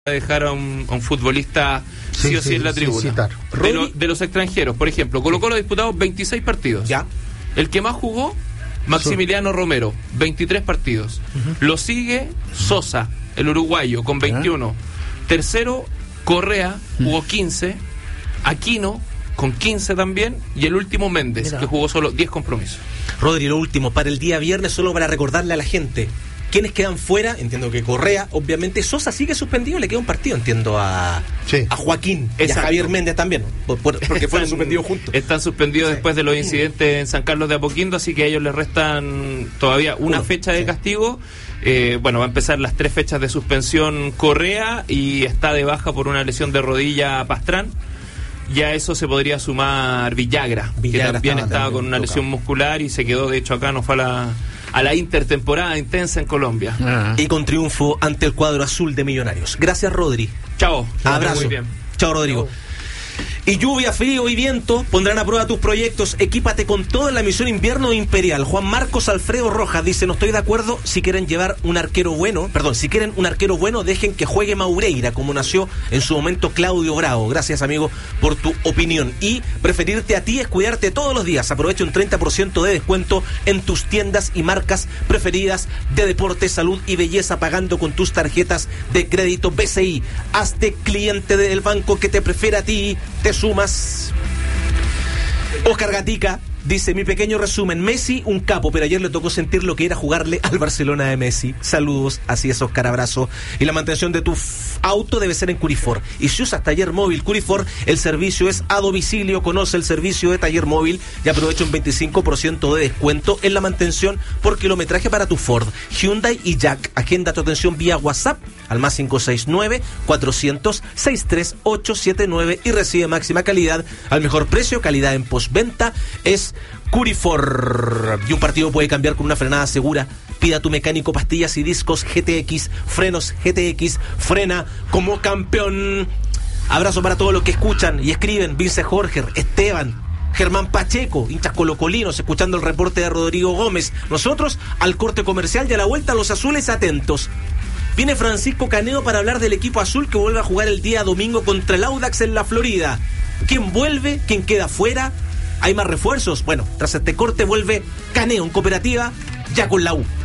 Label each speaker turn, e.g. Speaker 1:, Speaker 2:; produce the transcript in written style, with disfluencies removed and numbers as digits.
Speaker 1: dejar a un futbolista sí o sí en la tribuna. De los extranjeros, por ejemplo, Colo-Colo ha disputado 26 partidos.
Speaker 2: Ya.
Speaker 1: El que más jugó, Maximiliano Romero, 23 partidos. Lo sigue Sosa, el uruguayo, con 21. Tercero, Correa, jugó 15. Aquino, con 15 también. Y el último, Méndez, que jugó solo 10 compromisos.
Speaker 2: Rodri, lo último, para el día viernes, solo para recordarle a la gente. ¿Quiénes quedan fuera? Entiendo que Correa, obviamente. Sosa sigue suspendido, le queda un partido, entiendo, a Joaquín.
Speaker 1: Exacto.
Speaker 2: Y a Javier Méndez también, porque fueron suspendidos juntos.
Speaker 1: Están suspendidos después de los incidentes en San Carlos de Apoquindo, así que a ellos les restan todavía una fecha de castigo. Va a empezar las 3 fechas de suspensión Correa, y está de baja por una lesión de rodilla Pastrán. Ya eso se podría sumar Villagra, que también estaba con una lesión muscular y se quedó, de hecho acá no fue a la intertemporada intensa en Colombia.
Speaker 2: Y con triunfo ante el cuadro azul de Millonarios. Gracias, Rodri.
Speaker 1: Chao.
Speaker 2: Abrazo.
Speaker 1: Muy bien.
Speaker 2: Chao, Rodrigo. Y lluvia, frío y viento pondrán a prueba tus proyectos. Equípate con todo en la misión invierno Imperial. Juan Marcos Alfredo Rojas dice: no estoy de acuerdo. Si quieren un arquero bueno, dejen que juegue Maureira, como nació en su momento Claudio Bravo. Gracias, amigo, por tu opinión. Y preferirte a ti es cuidarte todos los días. Aprovecha un 30% de descuento en tus tiendas y marcas preferidas de deporte, salud y belleza, pagando con tus tarjetas de crédito BCI. Hazte cliente del banco que te prefiere a ti. Te sumas. Oscar Gatica dice: mi pequeño resumen, Messi un capo, pero ayer le tocó sentir lo que era jugarle al Barcelona de Messi. Saludos, así es, Oscar, abrazo. Y la mantención de tu auto debe ser en Curifor. Y si usas taller móvil Curifor, el servicio es a domicilio. Conoce el servicio de taller móvil y aprovecha un 25% de descuento en la mantención por kilometraje para tu Ford, Hyundai y Jack. Agenda tu atención vía WhatsApp al más 569-400-63879 y recibe máxima calidad al mejor precio. Calidad en postventa es Curifor. Y un partido puede cambiar con una frenada segura. Pida tu mecánico pastillas y discos GTX, frenos GTX, frena como campeón. Abrazo para todos los que escuchan y escriben: Vince Jorge, Esteban, Germán Pacheco, hinchas colocolinos, escuchando el reporte de Rodrigo Gómez. Nosotros al corte comercial y a la vuelta, los azules atentos. Viene Francisco Caneo para hablar del equipo azul que vuelve a jugar el día domingo contra el Audax en la Florida. ¿Quién vuelve? ¿Quién queda fuera? ¿Hay más refuerzos? Bueno, tras este corte vuelve Caneo en Cooperativa, ya con la U.